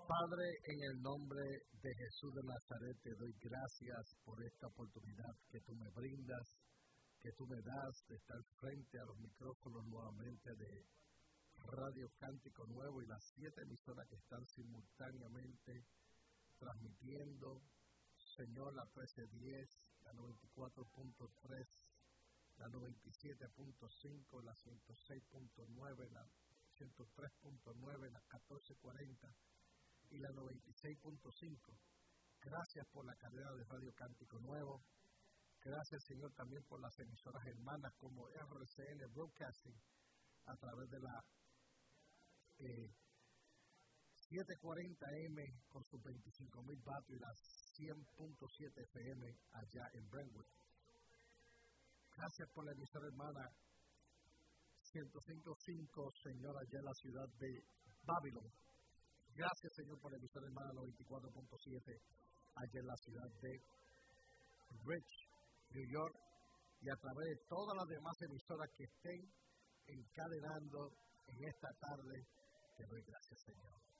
Padre, en el nombre de Jesús de Nazaret, te doy gracias por esta oportunidad que tú me brindas, que tú me das de estar frente a los micrófonos nuevamente de Radio Cántico Nuevo y las 7 emisoras que están simultáneamente transmitiendo, Señor, la 1310, la 94.3, la 97.5, la 106.9, la 103.9, la 1440 y la 96.5. Gracias por la cadena de Radio Cántico Nuevo. Gracias, Señor, también por las emisoras hermanas como RCN Broadcasting a través de la 740M con sus 25,000 vatios y las 100.7 FM allá en Brentwood. Gracias por la emisora hermana 105.5, Señor, allá en la ciudad de Babylon. Gracias, Señor, por la emisora hermana 94.7 allá en la ciudad de Bridge, New York, y a través de todas las demás emisoras que estén encadenando en esta tarde. Te doy gracias, Señor.